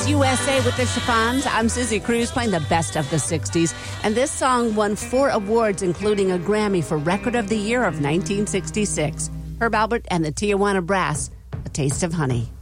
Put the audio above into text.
is USA with the Chiffons. I'm Susie Cruz playing the best of the 60s. And this song won 4 awards, including a Grammy for Record of the Year of 1966. Herb Alpert and the Tijuana Brass, A Taste of Honey.